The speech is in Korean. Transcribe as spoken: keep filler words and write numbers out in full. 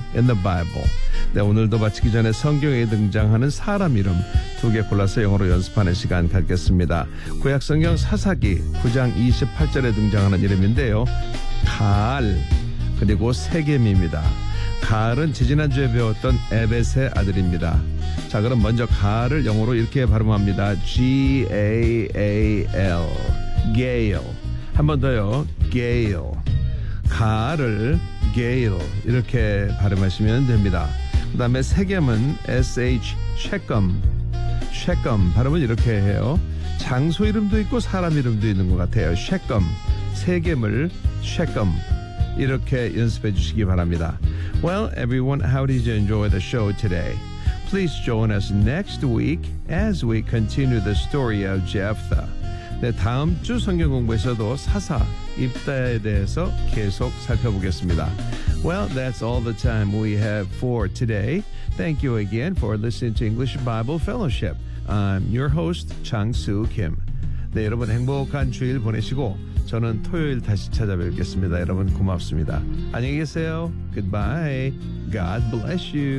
in the Bible. 네, 오늘도 마치기 전에 성경에 등장하는 사람 이름 두 개 골라서 영어로 연습하는 시간 갖겠습니다. 구약성경 사사기 구 장 이십팔 절에 등장하는 이름인데요. 가알 그리고 세겜입니다. 가알은 지지난주에 배웠던 에벳의 아들입니다. 자, 그럼 먼저 가알을 영어로 이렇게 발음합니다. G A A L Gale. 한 번 더요. Gale. 가알을 Gale 이렇게 발음하시면 됩니다. 그 다음에 세겜은 S H 셰검. 셰검 발음은 이렇게 해요. 장소 이름도 있고 사람 이름도 있는 것 같아요. 셰검. 세겜을 셰검 이렇게 연습해 주시기 바랍니다. Well, everyone, how did you enjoy the show today? Please join us next week as we continue the story of Jephthah. 네, 다음 주 성경 공부에서도 사사 입다에 대해서 계속 살펴보겠습니다. Well, that's all the time we have for today. Thank you again for listening to English Bible Fellowship. I'm your host, 장수 Kim. 네, 여러분 행복한 주일 보내시고 저는 토요일 다시 찾아뵙겠습니다. 여러분 고맙습니다. 안녕히 계세요. Goodbye. God bless you.